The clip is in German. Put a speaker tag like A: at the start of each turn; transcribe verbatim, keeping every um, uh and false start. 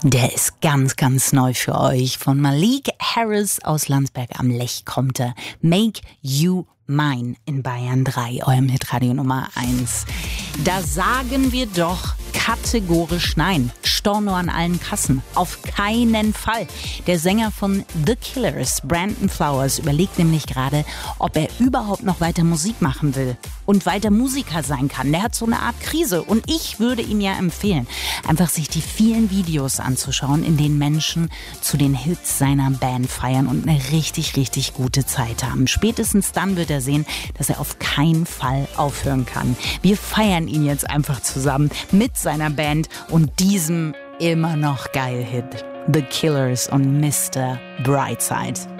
A: Der ist ganz, ganz neu für euch. Von Malik Harris aus Landsberg am Lech kommt er. Make You Mine in Bayern drei, eurem Hitradio Nummer eins. Da sagen wir doch kategorisch nein. Storno an allen Kassen. Auf keinen Fall. Der Sänger von The Killers, Brandon Flowers, überlegt nämlich gerade, ob er überhaupt noch weiter Musik machen will und weiter Musiker sein kann. Der hat so eine Art Krise und ich würde ihm ja empfehlen, einfach sich die vielen Videos anzuschauen, in denen Menschen zu den Hits seiner Band feiern und eine richtig, richtig gute Zeit haben. Spätestens dann wird er sehen, dass er auf keinen Fall aufhören kann. Wir feiern ihn jetzt einfach zusammen mit seiner Band und diesem immer noch geil Hit. The Killers und Mister Brightside.